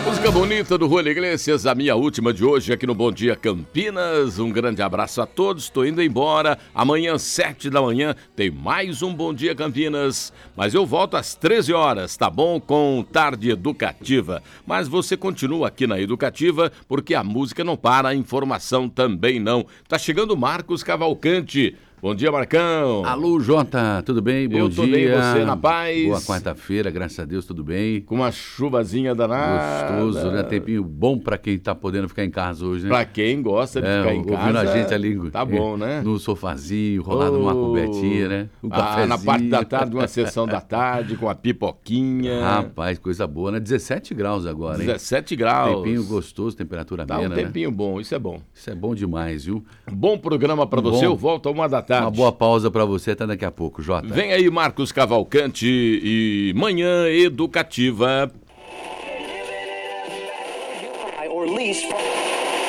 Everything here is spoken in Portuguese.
Música bonita do Julio Iglesias, a minha última de hoje aqui no Bom Dia Campinas. Um grande abraço a todos, estou indo embora. Amanhã, 7 da manhã, tem mais um Bom Dia Campinas. Mas eu volto às 13 horas, tá bom? Com Tarde Educativa. Mas você continua aqui na Educativa, porque a música não para, a informação também não. Tá chegando o Marcos Cavalcante. Bom dia, Marcão. Alô, Jota, tudo bem? Bom dia. Eu tô bem, você na paz? Boa quarta-feira, graças a Deus, tudo bem. Com uma chuvazinha danada. Gostoso, né? Tempinho bom pra quem tá podendo ficar em casa hoje, né? Pra quem gosta de ficar em casa. Ouvindo a gente ali. Tá bom, né? No sofazinho, rolado numa cobertinha, né? Um cafezinho. Na parte da tarde, uma sessão da tarde, com a pipoquinha. Rapaz, coisa boa, né? 17 graus agora, hein? 17 graus. Tempinho gostoso, temperatura amena, né? Um tempinho bom, isso é bom. Isso é bom demais, viu? Bom programa pra você, eu volto a 1 da tarde. Uma boa pausa pra você, até daqui a pouco, Jota. Vem aí, Marcos Cavalcante e Manhã Educativa. Or least